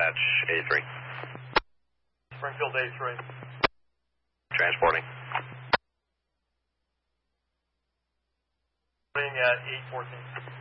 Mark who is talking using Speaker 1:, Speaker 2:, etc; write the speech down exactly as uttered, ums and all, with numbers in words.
Speaker 1: dispatch, A three.
Speaker 2: Springfield A three.
Speaker 1: Transporting.
Speaker 2: At eight fourteen.